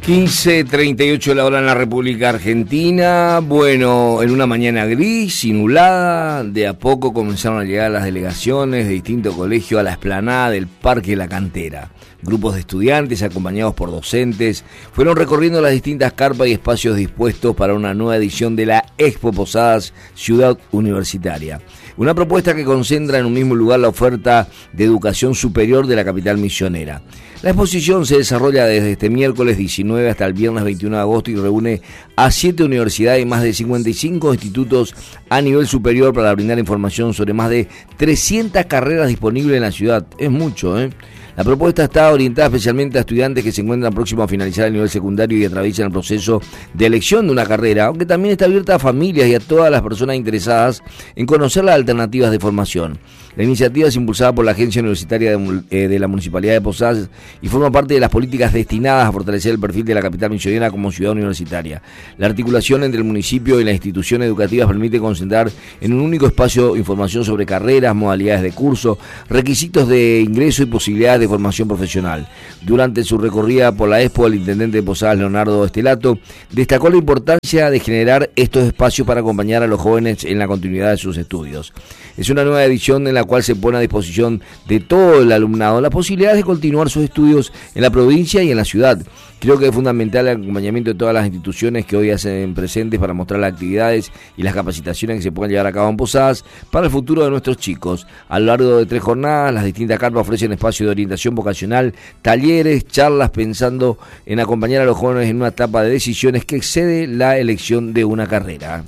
15:38 la hora en la República Argentina. Bueno, en una mañana gris y nublada, de a poco comenzaron a llegar las delegaciones de distintos colegios a la explanada del Parque La Cantera. Grupos de estudiantes, acompañados por docentes, fueron recorriendo las distintas carpas y espacios dispuestos para una nueva edición de la Expo Posadas Ciudad Universitaria. Una propuesta que concentra en un mismo lugar la oferta de educación superior de la capital misionera. La exposición se desarrolla desde este miércoles 19 hasta el viernes 21 de agosto y reúne a 7 universidades y más de 55 institutos a nivel superior para brindar información sobre más de 300 carreras disponibles en la ciudad. Es mucho, ¿eh? La propuesta está orientada especialmente a estudiantes que se encuentran próximos a finalizar el nivel secundario y atraviesan el proceso de elección de una carrera, aunque también está abierta a familias y a todas las personas interesadas en conocer las alternativas de formación. La iniciativa es impulsada por la Agencia Universitaria de la Municipalidad de Posadas y forma parte de las políticas destinadas a fortalecer el perfil de la capital misionera como ciudad universitaria. La articulación entre el municipio y las instituciones educativas permite concentrar en un único espacio información sobre carreras, modalidades de curso, requisitos de ingreso y posibilidades de formación profesional. Durante su recorrida por la Expo, el intendente de Posadas, Leonardo Estelato, destacó la importancia de generar estos espacios para acompañar a los jóvenes en la continuidad de sus estudios. Es una nueva edición en la cual se pone a disposición de todo el alumnado la posibilidad de continuar sus estudios en la provincia y en la ciudad. Creo que es fundamental el acompañamiento de todas las instituciones que hoy hacen presentes para mostrar las actividades y las capacitaciones que se pueden llevar a cabo en Posadas para el futuro de nuestros chicos. A lo largo de 3 jornadas, las distintas carpas ofrecen espacios de orientación vocacional, talleres, charlas pensando en acompañar a los jóvenes en una etapa de decisiones que excede la elección de una carrera.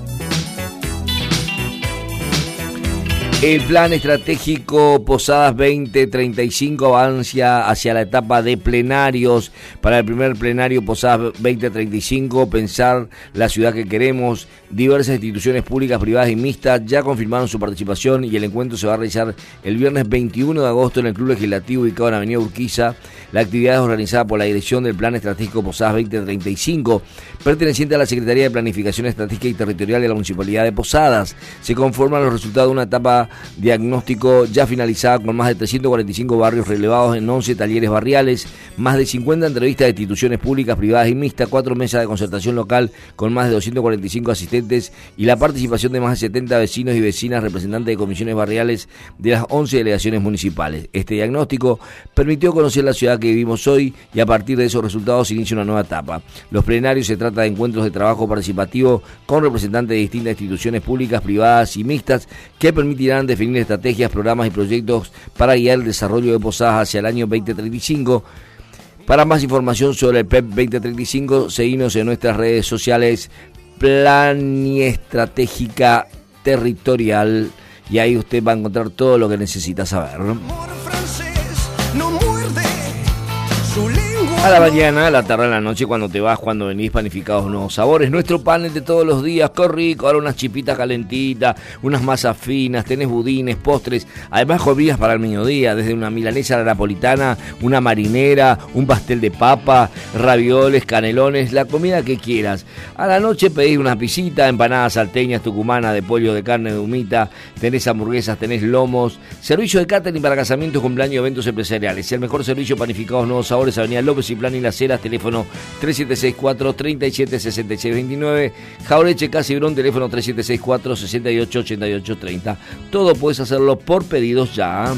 El plan estratégico Posadas 2035 avanza hacia la etapa de plenarios. Para el primer plenario Posadas 2035, pensar la ciudad que queremos. Diversas instituciones públicas, privadas y mixtas ya confirmaron su participación y el encuentro se va a realizar el viernes 21 de agosto en el Club Legislativo ubicado en Avenida Urquiza. La actividad es organizada por la dirección del Plan Estratégico Posadas 2035, perteneciente a la Secretaría de Planificación Estratégica y Territorial de la Municipalidad de Posadas. Se conforman los resultados de una etapa diagnóstico ya finalizada con más de 345 barrios relevados en 11 talleres barriales, más de 50 entrevistas de instituciones públicas, privadas y mixtas, 4 mesas de concertación local con más de 245 asistentes y la participación de más de 70 vecinos y vecinas representantes de comisiones barriales de las 11 delegaciones municipales. Este diagnóstico permitió conocer la ciudad que vivimos hoy y a partir de esos resultados se inicia una nueva etapa. Los plenarios se trata de encuentros de trabajo participativo con representantes de distintas instituciones públicas, privadas y mixtas que permitirán definir estrategias, programas y proyectos para guiar el desarrollo de Posadas hacia el año 2035. Para más información sobre el PEP 2035, seguinos en nuestras redes sociales Planiestratégica Territorial y ahí usted va a encontrar todo lo que necesita saber. A la mañana, a la tarde, a la noche, cuando te vas, cuando venís, panificados nuevos sabores. Nuestro panel de todos los días, qué rico. Ahora unas chipitas calentitas, unas masas finas, tenés budines, postres. Además, comidas para el mediodía, desde una milanesa a la napolitana, una marinera, un pastel de papa, ravioles, canelones, la comida que quieras. A la noche pedís una pisita, empanadas salteñas, tucumanas, de pollo, de carne, de humita. Tenés hamburguesas, tenés lomos. Servicio de catering para casamientos, cumpleaños, eventos empresariales. El mejor servicio, panificados nuevos sabores, Avenida López y Plan y Las Heras, teléfono 3764-376629, Jaureche Casibrón, teléfono 3764-688830. Todo puedes hacerlo por pedidos ya.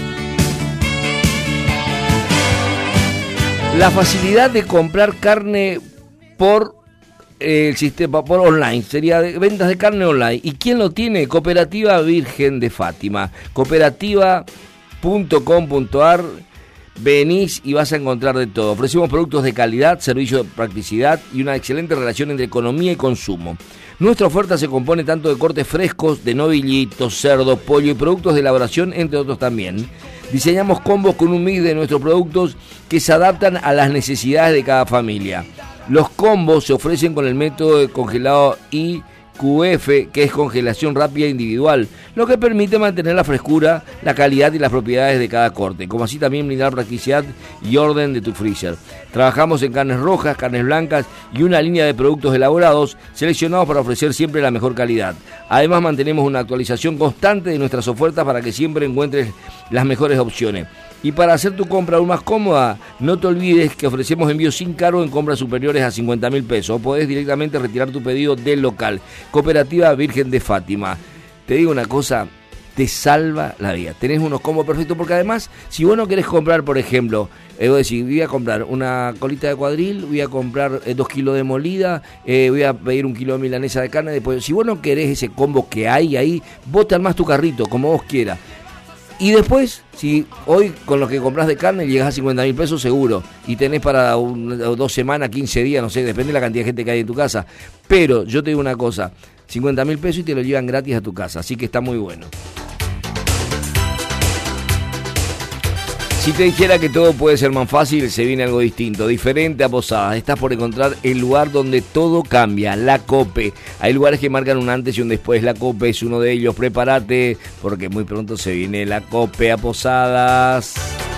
La facilidad de comprar carne por el sistema por online, sería de ventas de carne online. ¿Y quién lo tiene? Cooperativa Virgen de Fátima, cooperativa.com.ar. Venís y vas a encontrar de todo. Ofrecemos productos de calidad, servicio de practicidad y una excelente relación entre economía y consumo. Nuestra oferta se compone tanto de cortes frescos, de novillitos, cerdo, pollo y productos de elaboración, entre otros también. Diseñamos combos con un mix de nuestros productos que se adaptan a las necesidades de cada familia. Los combos se ofrecen con el método de congelado IQF, que es congelación rápida individual, lo que permite mantener la frescura, la calidad y las propiedades de cada corte, como así también brindar practicidad y orden de tu freezer. Trabajamos en carnes rojas, carnes blancas y una línea de productos elaborados seleccionados para ofrecer siempre la mejor calidad. Además mantenemos una actualización constante de nuestras ofertas para que siempre encuentres las mejores opciones. Y para hacer tu compra aún más cómoda, no te olvides que ofrecemos envíos sin cargo en compras superiores a 50.000 pesos. O podés directamente retirar tu pedido del local. Cooperativa Virgen de Fátima. Te digo una cosa, te salva la vida. Tenés unos combos perfectos porque además, si vos no querés comprar, por ejemplo, vos decís, voy a comprar una colita de cuadril, voy a comprar 2 kilos de molida, voy a pedir 1 kilo de milanesa de carne. Después, si vos no querés ese combo que hay ahí, vos te armás tu carrito como vos quieras. Y después, si hoy con lo que compras de carne llegás a 50.000 pesos seguro, y tenés para 2 semanas, 15 días, no sé, depende de la cantidad de gente que hay en tu casa. Pero yo te digo una cosa, 50.000 pesos y te lo llevan gratis a tu casa, así que está muy bueno. Si te dijera que todo puede ser más fácil, se viene algo distinto, diferente a Posadas. Estás por encontrar el lugar donde todo cambia, La Cope. Hay lugares que marcan un antes y un después. La Cope es uno de ellos. Prepárate, porque muy pronto se viene La Cope a Posadas.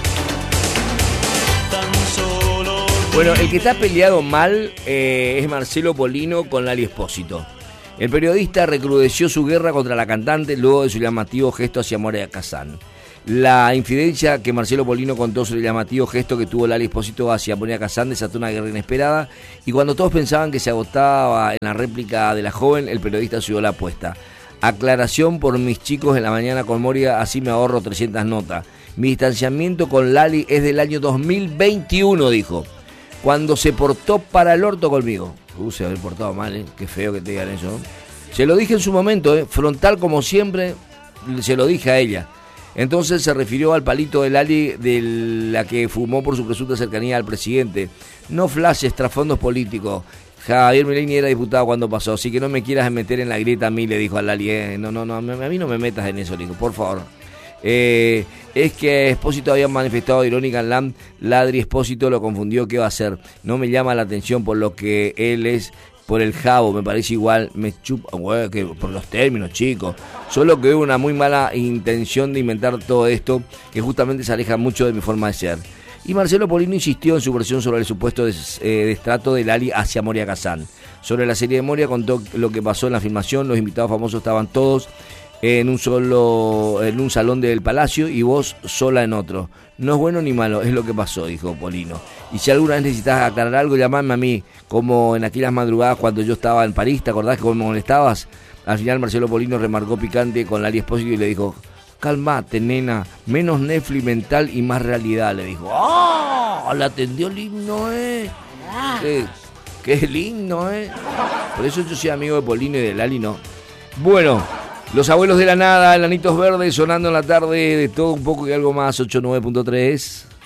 Bueno, el que está peleado mal es Marcelo Polino con Lali Espósito. El periodista recrudeció su guerra contra la cantante luego de su llamativo gesto hacia Moria Kazán. La infidencia que Marcelo Polino contó sobre el llamativo gesto que tuvo Lali Espósito hacia Moria Kazán desató una guerra inesperada, y cuando todos pensaban que se agotaba en la réplica de la joven, el periodista subió la apuesta. Aclaración por mis chicos en la mañana con Moria, así me ahorro 300 notas. Mi distanciamiento con Lali es del año 2021, dijo, cuando se portó para el orto conmigo. Se había portado mal, qué feo que te digan eso. Se lo dije en su momento, frontal como siempre, se lo dije a ella. Entonces se refirió al palito de Lali, de la que fumó por su presunta cercanía al presidente. No flashes, trasfondos políticos. Javier Milei era diputado cuando pasó, así que no me quieras meter en la grieta a mí, le dijo a Lali. No, a mí no me metas en eso, le dijo, por favor. Es que Espósito había manifestado irónica en LAM, Ladri Espósito lo confundió, ¿qué va a hacer? No me llama la atención por lo que él es, por el jabo, me parece igual, me chupa, güey, que por los términos, chicos. Solo que hubo una muy mala intención de inventar todo esto, que justamente se aleja mucho de mi forma de ser. Y Marcelo Polino insistió en su versión sobre el supuesto destrato de Lali hacia Moria Kazán. Sobre la serie de Moria contó lo que pasó en la filmación, los invitados famosos estaban todos en un salón del Palacio y vos sola en otro. No es bueno ni malo, es lo que pasó, dijo Polino. Y si alguna vez necesitas aclarar algo, llamame a mí, como en aquellas madrugadas cuando yo estaba en París, ¿te acordás que vos me molestabas? Al final Marcelo Polino remarcó picante con Lali Espósito y le dijo, calmate, nena, menos Netflix mental y más realidad, le dijo. ¡Ah! La atendió el himno, Qué lindo, Por eso yo soy amigo de Polino y de Lali, no. Bueno, los abuelos de la nada, Enanitos Verdes, sonando en la tarde, de todo un poco y algo más, 89.3.